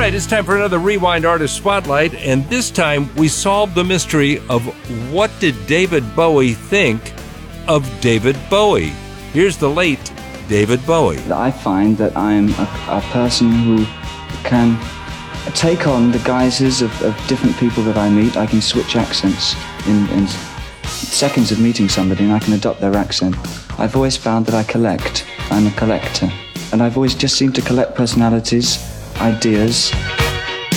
right, it's time for another Rewind Artist Spotlight, and this time we solved the mystery of what did David Bowie think of David Bowie. Here's the late David Bowie. I find that I'm a person who can take on the guises of different people that I meet. I can switch accents in seconds of meeting somebody, and I can adopt their accent. I've always found that I collect. I'm a collector. And I've always just seemed to collect personalities, ideas,